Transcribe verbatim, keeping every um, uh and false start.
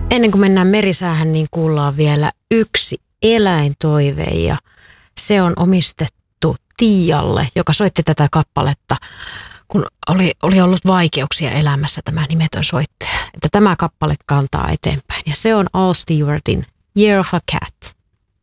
Ennen kuin mennään merisäähän, niin kuullaan vielä yksi eläintoive ja se on omistettu Tiialle, joka soitti tätä kappaletta, kun oli, oli ollut vaikeuksia elämässä tämä nimetön soittaja. Että tämä kappale kantaa eteenpäin ja se on Al Stewartin Year of a Cat.